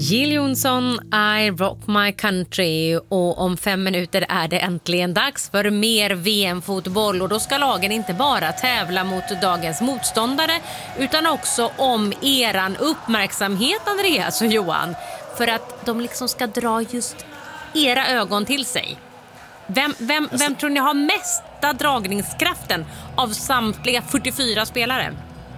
Jill Johnson, I Rock My Country, och om 5 minuter är det äntligen dags för mer VM-fotboll, och då ska lagen inte bara tävla mot dagens motståndare utan också om eran uppmärksamhet, Andreas och Johan, för att de liksom ska dra just era ögon till sig. Vem tror ni har mesta dragningskraften av samtliga 44 spelare?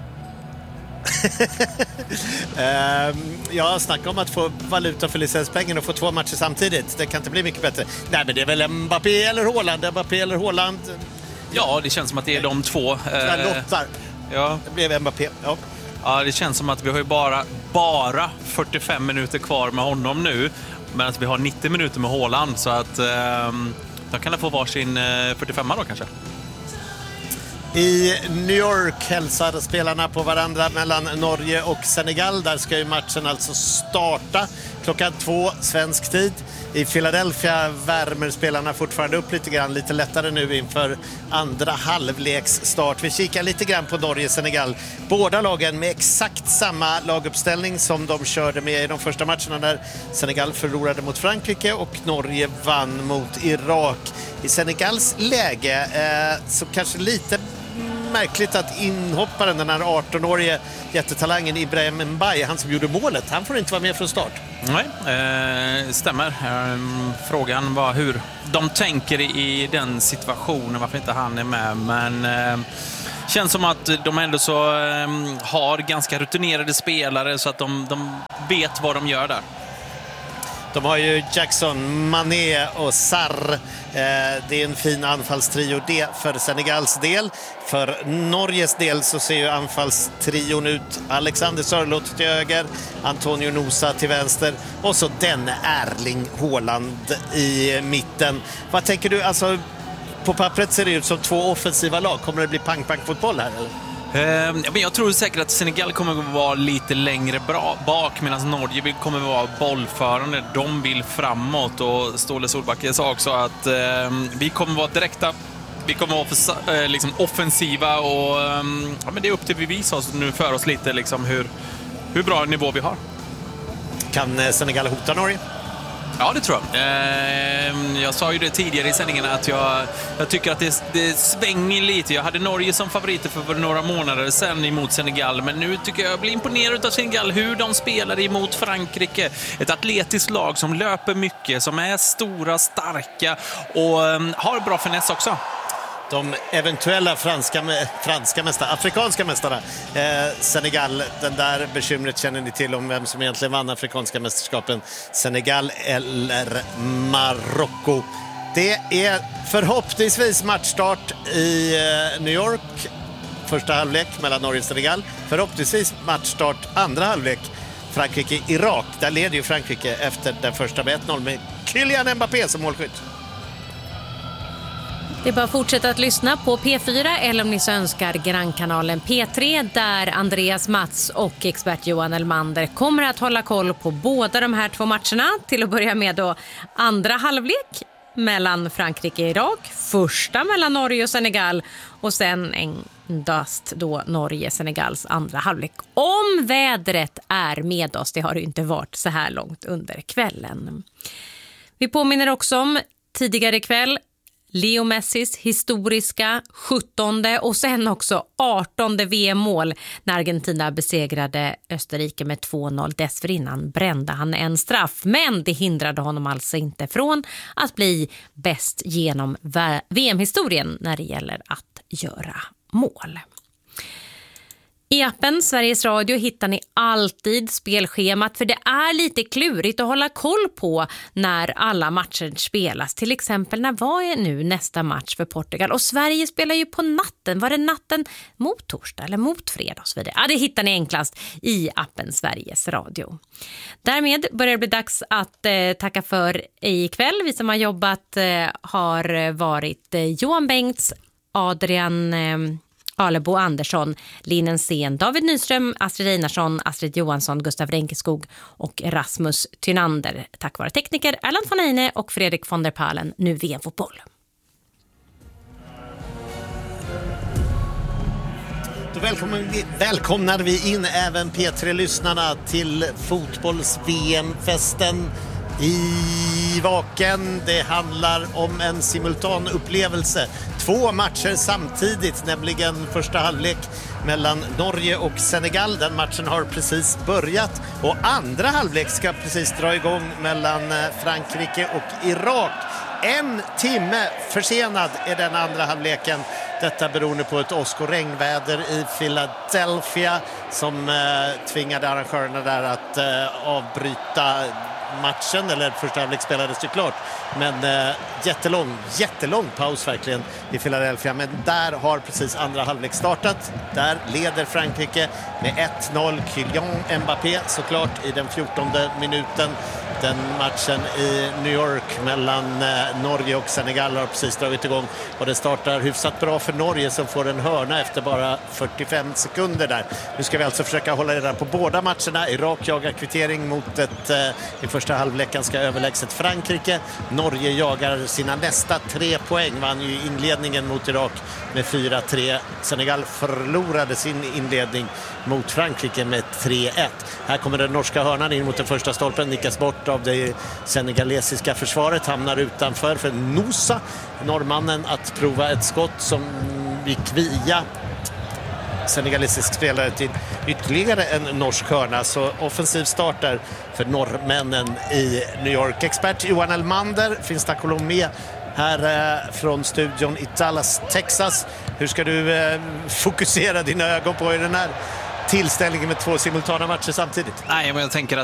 Jag snackar om att få valuta för licenspengen och få 2 matcher samtidigt. Det kan inte bli mycket bättre. Nej, men det är väl Mbappé eller Haaland. Ja, det känns som att det är de två. Jag lottar. Ja. Det blev Mbappé. Ja, det känns som att vi har ju bara 45 minuter kvar med honom nu, men att vi har 90 minuter med Haaland, så att de kan få varsin 45 då kanske. I New York hälsar spelarna på varandra mellan Norge och Senegal. Där ska ju matchen alltså starta klockan 2 svensk tid. I Philadelphia värmer spelarna fortfarande upp lite grann, lite lättare nu inför andra halvleks start. Vi kikar lite grann på Norge-Senegal. Båda lagen med exakt samma laguppställning som de körde med i de första matcherna, när Senegal förlorade mot Frankrike och Norge vann mot Irak. I Senegals läge så kanske lite märkligt att inhopparen, den här 18-årige jättetalangen Ibrahim Mbaye, han som gjorde målet, han får inte vara med från start. Nej, stämmer. Frågan var hur de tänker i den situationen, varför inte han är med, men känns som att de ändå så har ganska rutinerade spelare, så att de vet vad de gör där. De har ju Jackson, Mané och Sarr. Det är en fin anfallstrio det för Senegals del. För Norges del så ser ju anfallstrion ut: Alexander Sörloth till höger, Antonio Nusa till vänster och så denne Erling Haaland i mitten. Vad tänker du? Alltså, på pappret ser det ut som 2 offensiva lag. Kommer det bli pang-pang-fotboll här eller? Men jag tror säkert att Senegal kommer att vara lite längre bak, medan Norge kommer att vara bollförande. De vill framåt, och Ståle Solbacken sa också att vi kommer att vara direkta, vi kommer att vara liksom offensiva, och men det är upp till bevis oss nu för oss lite liksom hur bra nivå vi har. Kan Senegal hota Norge? Ja, det tror jag. Jag sa ju det tidigare i sändningen att jag tycker att det svänger lite. Jag hade Norge som favoriter för några månader sedan emot Senegal, men nu tycker jag blir imponerad av Senegal, hur de spelar emot Frankrike. Ett atletiskt lag som löper mycket, som är stora, starka och har bra finess också. De eventuella afrikanska mästarna. Senegal, den där bekymret känner ni till om vem som egentligen vann afrikanska mästerskapen. Senegal eller Marocko. Det är förhoppningsvis matchstart i New York. Första halvlek mellan Norge och Senegal. Förhoppningsvis matchstart andra halvlek. Frankrike-Irak. Där leder ju Frankrike efter den första med 1-0 med Kylian Mbappé som målskytt. Det är bara att fortsätta att lyssna på P4 eller om ni så önskar grannkanalen P3, där Andreas Mats och expert Johan Elmander kommer att hålla koll på båda de här 2 matcherna. Till att börja med då andra halvlek mellan Frankrike och Irak, första mellan Norge och Senegal och sen endast då Norge-Senegals andra halvlek. Om vädret är med oss, det har det inte varit så här långt under kvällen. Vi påminner också om tidigare kväll Leo Messis historiska 17:e och sen också 18:e VM-mål när Argentina besegrade Österrike med 2-0. Dessförinnan brände han en straff, men det hindrade honom alltså inte från att bli bäst genom VM-historien när det gäller att göra mål. I appen Sveriges Radio hittar ni alltid spelschemat, för det är lite klurigt att hålla koll på när alla matcher spelas. Till exempel, när var är nu nästa match för Portugal? Och Sverige spelar ju på natten. Var det natten mot torsdag eller mot fredag och så vidare? Ja, det hittar ni enklast i appen Sveriges Radio. Därmed börjar det bli dags att tacka för ikväll. Vi som har jobbat har varit Johan Bengts, Adrian Alebo Andersson, Linen Sen, David Nyström, Astrid Einarsson, Astrid Johansson, Gustav Renkeskog och Rasmus Tynander. Tack vare tekniker Erland von Eine och Fredrik von der Palen. Nu VM-fotboll. Då välkomnar vi in även P3-lyssnarna till fotbolls-VM-festen i Vaken. Det handlar om en simultan upplevelse. 2 matcher samtidigt, nämligen första halvlek mellan Norge och Senegal. Den matchen har precis börjat och andra halvlek ska precis dra igång mellan Frankrike och Irak. 1 timme försenad är den andra halvleken. Detta beroende på ett åskoregnväder i Philadelphia som tvingade arrangörerna där att avbryta matchen, eller första halvlek spelades ju klart, men jättelång paus verkligen i Philadelphia, men där har precis andra halvlek startat. Där leder Frankrike med 1-0. Kylian Mbappé såklart i den 14:e minuten. Den matchen i New York mellan Norge och Senegal har precis dragit igång och det startar hyfsat bra för Norge som får en hörna efter bara 45 sekunder där. Nu ska vi alltså försöka hålla reda på båda matcherna. Irak jagar kvittering mot ett i första halvleken ska överlägset Frankrike. Norge jagar sina nästa 3 poäng. Vann ju inledningen mot Irak med 4-3. Senegal förlorade sin inledning mot Frankrike med 3-1. Här kommer den norska hörnan in mot den första stolpen, nickas bort av det senegalesiska försvaret, hamnar utanför för Nusa, norrmannen, att prova ett skott som gick via senegalesisk spelare till ytterligare en norsk hörna. Så offensiv start där för norrmännen i New York. Expert Johan Elmander finns tack och lov med här från studion i Dallas, Texas. Hur ska du fokusera dina ögon på i den här tillställningen med 2 simultana matcher samtidigt? Nej, men jag tänker